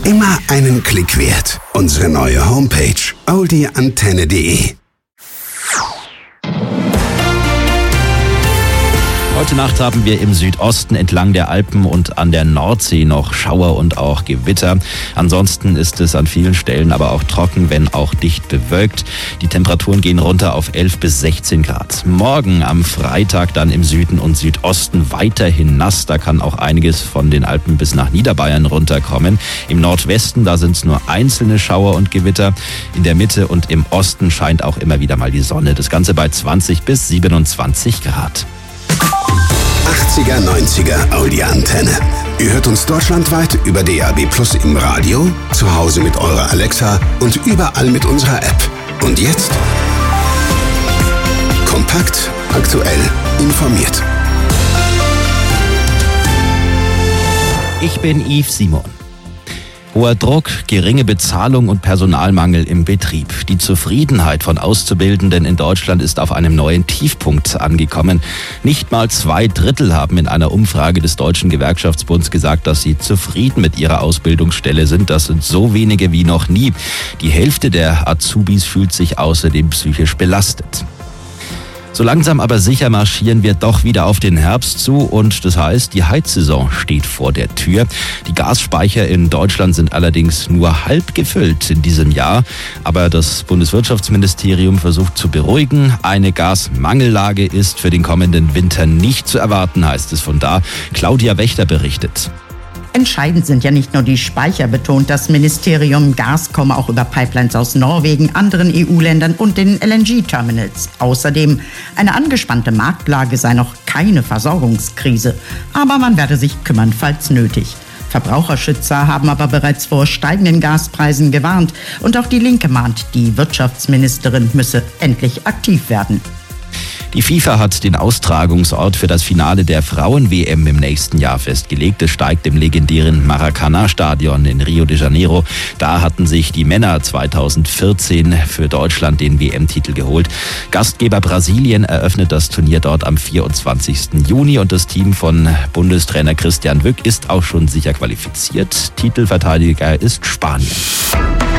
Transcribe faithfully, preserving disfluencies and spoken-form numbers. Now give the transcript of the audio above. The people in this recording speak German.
Immer einen Klick wert. Unsere neue Homepage audi-antenne punkt de. Heute Nacht haben wir im Südosten entlang der Alpen und an der Nordsee noch Schauer und auch Gewitter. Ansonsten ist es an vielen Stellen aber auch trocken, wenn auch dicht bewölkt. Die Temperaturen gehen runter auf elf bis sechzehn Grad. Morgen am Freitag dann im Süden und Südosten weiterhin nass. Da kann auch einiges von den Alpen bis nach Niederbayern runterkommen. Im Nordwesten, da sind es nur einzelne Schauer und Gewitter. In der Mitte und im Osten scheint auch immer wieder mal die Sonne. Das Ganze bei zwanzig bis siebenundzwanzig Grad. achtziger, neunziger Audi Antenne. Ihr hört uns deutschlandweit über D A B Plus im Radio, zu Hause mit eurer Alexa und überall mit unserer App. Und jetzt? Kompakt, aktuell, informiert. Ich bin Yves Simon. Hoher Druck, geringe Bezahlung und Personalmangel im Betrieb. Die Zufriedenheit von Auszubildenden in Deutschland ist auf einem neuen Tiefpunkt angekommen. Nicht mal zwei Drittel haben in einer Umfrage des Deutschen Gewerkschaftsbunds gesagt, dass sie zufrieden mit ihrer Ausbildungsstelle sind. Das sind so wenige wie noch nie. Die Hälfte der Azubis fühlt sich außerdem psychisch belastet. So langsam aber sicher marschieren wir doch wieder auf den Herbst zu und das heißt, die Heizsaison steht vor der Tür. Die Gasspeicher in Deutschland sind allerdings nur halb gefüllt in diesem Jahr. Aber das Bundeswirtschaftsministerium versucht zu beruhigen. Eine Gasmangellage ist für den kommenden Winter nicht zu erwarten, heißt es von da. Claudia Wächter berichtet. Entscheidend sind ja nicht nur die Speicher, betont das Ministerium. Gas komme auch über Pipelines aus Norwegen, anderen E U-Ländern und den L N G-Terminals. Außerdem, eine angespannte Marktlage sei noch keine Versorgungskrise. Aber man werde sich kümmern, falls nötig. Verbraucherschützer haben aber bereits vor steigenden Gaspreisen gewarnt. Und auch die Linke mahnt, die Wirtschaftsministerin müsse endlich aktiv werden. Die FIFA hat den Austragungsort für das Finale der Frauen-W M im nächsten Jahr festgelegt. Es steigt im legendären Maracanã-Stadion in Rio de Janeiro. Da hatten sich die Männer zweitausendvierzehn für Deutschland den W M-Titel geholt. Gastgeber Brasilien eröffnet das Turnier dort am vierundzwanzigsten Juni und das Team von Bundestrainer Christian Wück ist auch schon sicher qualifiziert. Titelverteidiger ist Spanien.